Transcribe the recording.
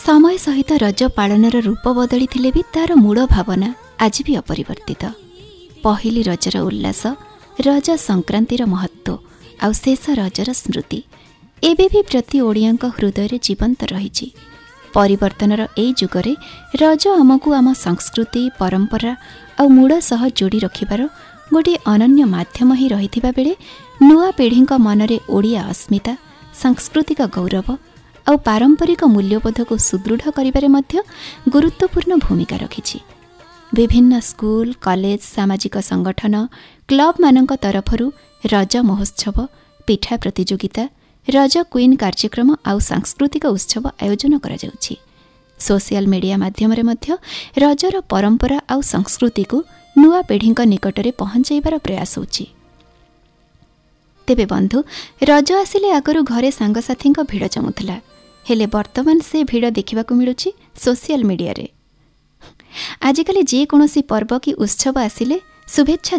समय सहित रज पालनर रूप बदली भी तार मूल भावना आज भी अपरिवर्तित। पहली रजर उल्लास, रज संक्रांतिर महत्व आउ शेष रजर स्मृति एबे भी प्रति ओडियांक हृदय जीवंत रही। परिवर्तनर एई जुगरे रज आमको आम संस्कृति परंपरा आउ मूल सह जोड़ी रखिबार गोटे अनन्य माध्यम ही रहिथिबा बेले नुआ पीढ़ीक मनरे ओडिया अस्मिता, सांस्कृतिक गौरव आउ पारंपरिक मूल्यबोध को सुदृढ़ करिबारे मध्य गुरुत्वपूर्ण भूमिका रखिछि। विभिन्न स्कूल, कॉलेज, सामाजिक संगठन, क्लब मानक तरफरु रज महोत्सव, पिठा प्रतियोगिता, रज क्वीन कार्यक्रम आउ सांस्कृतिक उत्सव आयोजन करा जाउछि। सोशल मीडिया माध्यम मध्य रजर परंपरा आउ संस्कृति को नुआ पीढ़ीक निकटरे पहुंचाइबार प्रयास होछि। तेबे बंधु, रज आसिले आगरु घरे सांगसाथी भिड़ जमुथिला, हेले वर्तमान से भिड़ देखिबाकु मिलुछि सोशल मीडिया रे। आजिकाली जे कोनोसी पर्व कि उत्सव आसिले शुभेच्छा